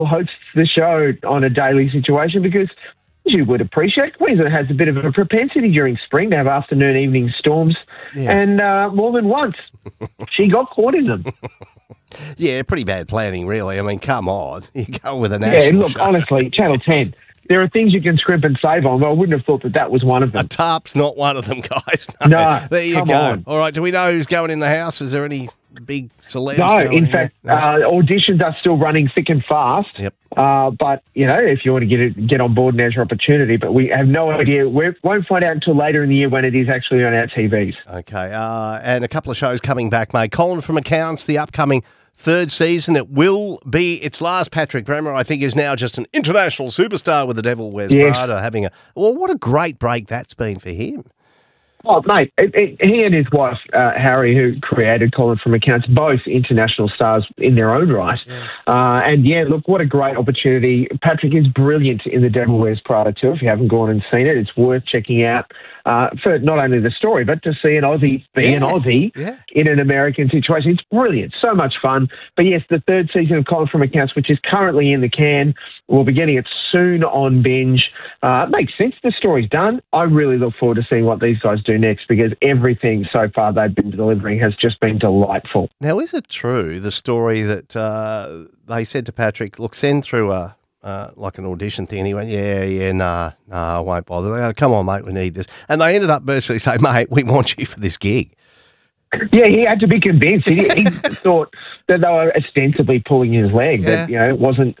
hosts the show on a daily situation because, as you would appreciate, Queensland has a bit of a propensity during spring to have afternoon, evening storms, and more than once she got caught in them. Yeah, pretty bad planning, really. I mean, come on. You go with a national show. Honestly, Channel 10, there are things you can scrimp and save on, but I wouldn't have thought that was one of them. A tarp's not one of them, guys. No, there you come go. on. All right, do we know who's going in the house? Is there any big celebs No, going in fact, auditions are still running thick and fast. Yep. But, if you want to get on board, now's your opportunity. But we have no idea. We won't find out until later in the year when it is actually on our TVs. Okay, and a couple of shows coming back, mate. Colin from Accounts, the upcoming third season. It will be its last. Patrick Bremer, I think, is now just an international superstar with The Devil Wears Prada, what a great break that's been for him. Oh, mate, he and his wife, Harry, who created Colin from Accounts, both international stars in their own right. Yeah. Look, what a great opportunity. Patrick is brilliant in The Devil Wears Prada too. If you haven't gone and seen it, it's worth checking out for not only the story, but to see an Aussie be an Aussie in an American situation. It's brilliant. So much fun. But yes, the third season of Colin from Accounts, which is currently in the can, we'll be getting it soon on Binge. It makes sense. The story's done. I really look forward to seeing what these guys do next because everything so far they've been delivering has just been delightful. Now, is it true, the story that they said to Patrick, look, send through like an audition thing, and he went, nah, I won't bother. They go, come on, mate, we need this. And they ended up virtually saying, mate, we want you for this gig. Yeah, he had to be convinced. He thought that they were ostensibly pulling his leg. That it wasn't.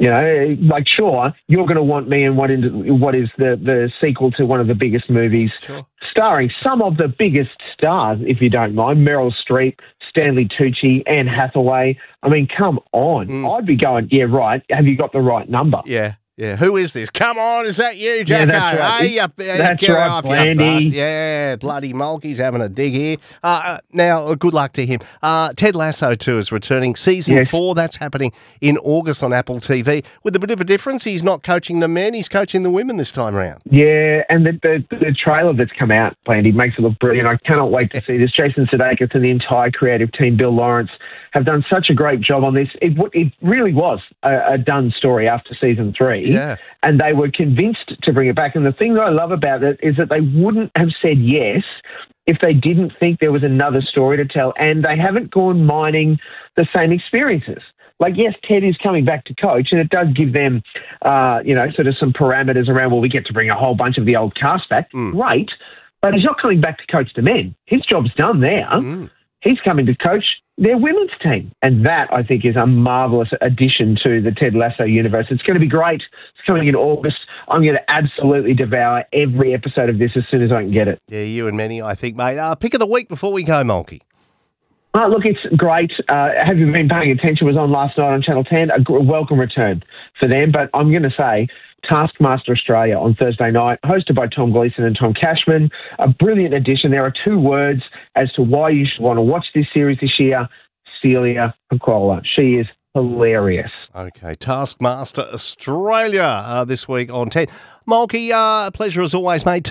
Sure, you're going to want me in what is the sequel to one of the biggest movies, starring some of the biggest stars, if you don't mind, Meryl Streep, Stanley Tucci, Anne Hathaway. I mean, come on. I'd be going, yeah, right. Have you got the right number? Yeah. Yeah, who is this? Come on, is that you, Jacko? Yeah, that's right, Blandy. Yeah, bloody Mulkey's having a dig here. Now, good luck to him. Ted Lasso 2 is returning. Season 4, that's happening in August on Apple TV. With a bit of a difference, he's not coaching the men, he's coaching the women this time around. Yeah, and the trailer that's come out, Blandy, makes it look brilliant. I cannot wait to see this. Jason Sudeikis and the entire creative team, Bill Lawrence, have done such a great job on this. It really was a done story after season 3. Yeah. And they were convinced to bring it back. And the thing that I love about it is that they wouldn't have said yes if they didn't think there was another story to tell. And they haven't gone mining the same experiences. Like, yes, Ted is coming back to coach, and it does give them, sort of some parameters around, well, we get to bring a whole bunch of the old cast back. Great. But he's not coming back to coach the men. His job's done there. He's coming to coach their women's team. And that, I think, is a marvellous addition to the Ted Lasso universe. It's going to be great. It's coming in August. I'm going to absolutely devour every episode of this as soon as I can get it. Yeah, you and many, I think, mate. Pick of the week before we go, Mulkey. Look, it's great. Have you been paying attention? It was on last night on Channel 10. A welcome return for them. But I'm going to say Taskmaster Australia on Thursday night, hosted by Tom Gleeson and Tom Cashman. A brilliant addition. There are 2 words as to why you should want to watch this series this year. Celia Pacquola. She is hilarious. Okay, Taskmaster Australia this week on 10. Mulkey, pleasure as always, mate.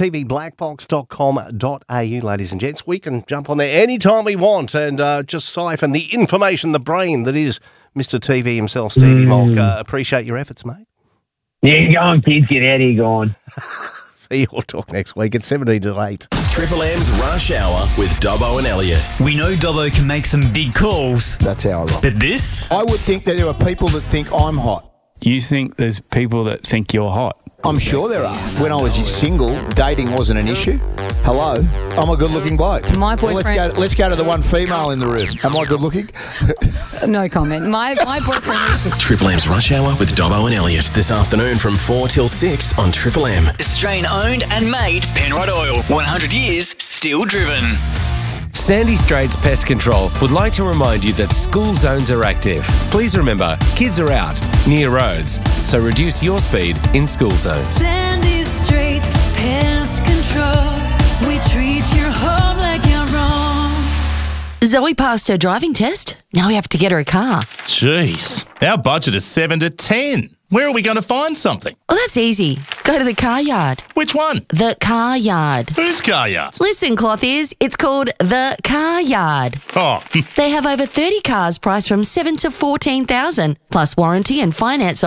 tvblackbox.com.au, ladies and gents. We can jump on there anytime we want and just siphon the information, the brain that is Mr. TV himself, Stevie Mulk. Appreciate your efforts, mate. Yeah, go on, kids. Get out of here, go on. See you. We'll talk next week at 17 to 8. Triple M's Rush Hour with Dobbo and Elliot. We know Dobbo can make some big calls. That's how I rock. But this? I would think that there are people that think I'm hot. You think there's people that think you're hot? I'm sure there are. When I was single, dating wasn't an issue. Hello, I'm a good-looking bloke. My boyfriend... Well, let's go to the one female in the room. Am I good-looking? No comment. My boyfriend... Triple M's Rush Hour with Dobbo and Elliot. This afternoon from 4 till 6 on Triple M. Australian owned and made Penrite Oil. 100 years, still driven. Sandy Straits Pest Control would like to remind you that school zones are active. Please remember, kids are out, near roads, so reduce your speed in school zones. Sandy Straits Pest Control. We treat your home like you're wrong. Zoe passed her driving test. Now we have to get her a car. Jeez, our budget is 7 to 10. Where are we going to find something? Well, that's easy. Go to the car yard. Which one? The car yard. Whose car yard? Listen, Cloth Ears, it's called the car yard. Oh. They have over 30 cars priced from $7,000 to $14,000, plus warranty and finance